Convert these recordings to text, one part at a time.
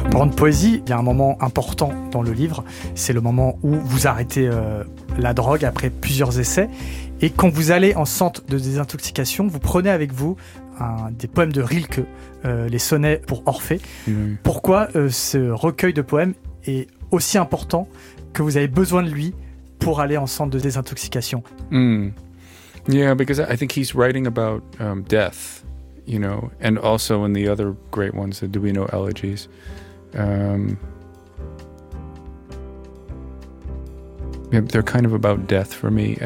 Parlant de poésie, il y a un moment important dans le livre, c'est le moment où vous arrêtez la drogue après plusieurs essais. Et quand vous allez en centre de désintoxication, vous prenez avec vous des poèmes de Rilke, les sonnets pour Orphée. Pourquoi ce recueil de poèmes est aussi important que vous avez besoin de lui pour aller en centre de désintoxication? Yeah, because I think he's writing about death, you know, and also in the other great ones, the Duino elegies. They're kind of about death for me,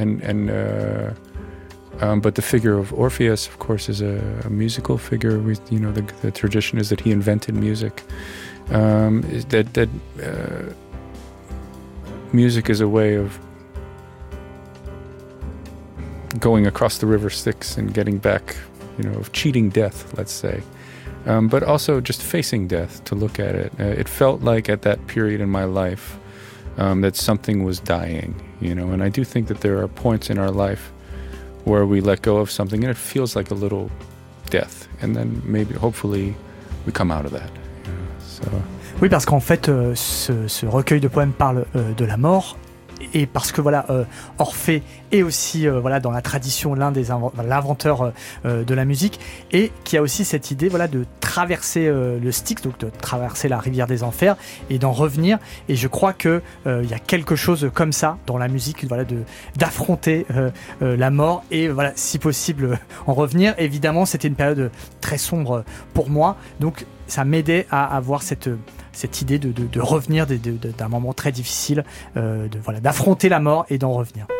but the figure of Orpheus, of course, is a musical figure. You know, the tradition is that he invented music. Music is a way of going across the river Styx and getting back, you know, of cheating death, let's say. But also just facing death, to look at it. It felt like at that period in my life that something was dying, you know, and I do think that there are points in our life where we let go of something and it feels like a little death, and then maybe, hopefully, we come out of that. You know, so. Oui, parce qu'en fait, ce recueil de poèmes parle de la mort. Et parce que voilà, Orphée est aussi dans la tradition l'inventeur de la musique, et qui a aussi cette idée de traverser le Styx, donc de traverser la rivière des enfers et d'en revenir. Et je crois que il y a quelque chose comme ça dans la musique, d'affronter la mort et si possible en revenir. Évidemment, c'était une période très sombre pour moi, donc ça m'aidait à avoir cette idée de revenir d'un moment très difficile, d'affronter la mort et d'en revenir.